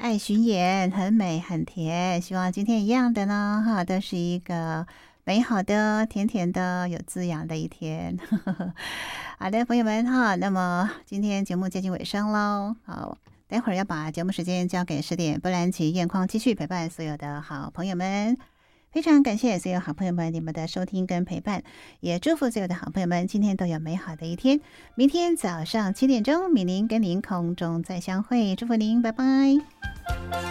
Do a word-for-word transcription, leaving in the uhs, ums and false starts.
爱巡演，很美很甜。希望今天一样的呢，哈，都是一个美好的、甜甜的、有滋养的一天。好的，朋友们哈，那么今天节目接近尾声喽。好，待会儿要把节目时间交给十点波兰奇燕匡继续陪伴所有的好朋友们。非常感谢所有好朋友们你们的收听跟陪伴，也祝福所有的好朋友们今天都有美好的一天。明天早上七点钟，米林跟您空中再相会，祝福您，拜拜。